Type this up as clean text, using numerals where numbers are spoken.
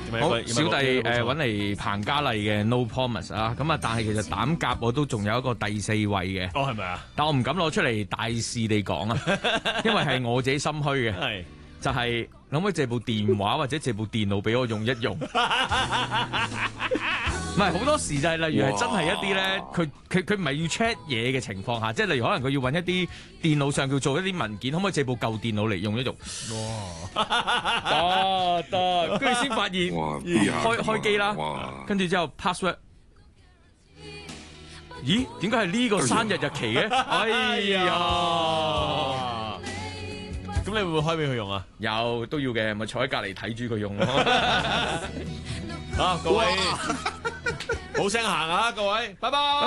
好，小弟揾嚟彭嘉麗嘅 No Promise 啊，咁啊，但係其實膽甲我都仲有一個第4位嘅。 哦，係咪啊？ 但我唔敢攞出嚟大肆地講啊，因為係我自己心虛嘅。 係就係可唔可以借部電話或者借部電腦俾我用一用？唔係好多時就係例如係真係一啲咧，佢唔係要 check 嘢嘅情況下，即係例如可能佢要揾一啲電腦上叫做一啲文件，可唔可以借部舊電腦嚟用一用？哇！得，跟住先發現開機啦，跟住之後 password。咦？點解係呢個生日日期嘅？哎呀！ 咁你會唔會開俾佢用啊？ 有都要嘅，咪坐喺隔離睇住佢用咯。 好，各位好聲行啊，各位，拜拜。